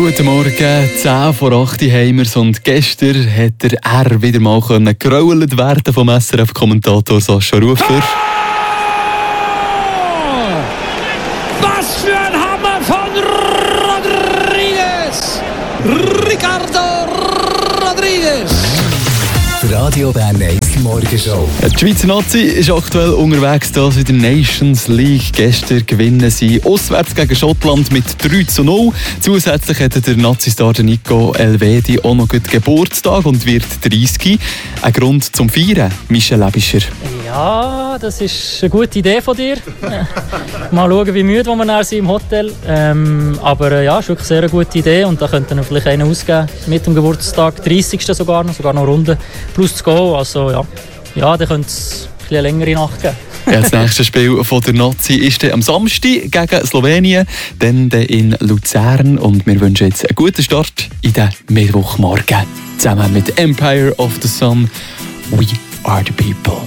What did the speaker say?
Guten Morgen, 10 vor 8 haben wir es und gestern hat der R wieder mal gegrölt werden vom SRF-Kommentator Sascha Rufer. Was für ein Hammer von Rodriguez! Ricardo Rodriguez! Die Radio Bern 1 Morgenshow. Die Schweizer Nazi ist aktuell unterwegs in der Nations League. Gestern gewinnen sie auswärts gegen Schottland mit 3:0. Zusätzlich hat der Nazi-Star Nico Elvedi auch noch Geburtstag und wird 30. Ein Grund zum Feiern, Michel Ebischer. Ja, das ist eine gute Idee von dir. Mal schauen, wie müde wir nachher sind im Hotel. Aber ja, ist wirklich sehr eine gute Idee und da könnten wir vielleicht einen ausgeben mit dem Geburtstag, 30. sogar noch Runde plus zu gehen. Also ja, dann könnte es eine längere Nacht geben. Ja, das nächste Spiel von der Nazi ist am Samstag gegen Slowenien, dann in Luzern. Und wir wünschen jetzt einen guten Start in den Mittwochmorgen. Zusammen mit Empire of the Sun, We are the people.